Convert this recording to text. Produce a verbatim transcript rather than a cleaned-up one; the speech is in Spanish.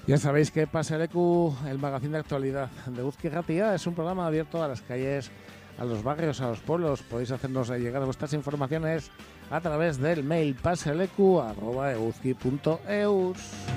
Ya sabéis que Pase el E Q, el magazín de actualidad de Uzki Ratia, es un programa abierto a las calles, a los barrios, a los pueblos. Podéis hacernos llegar vuestras informaciones a través del mail paselecu arroba euzki punto eus.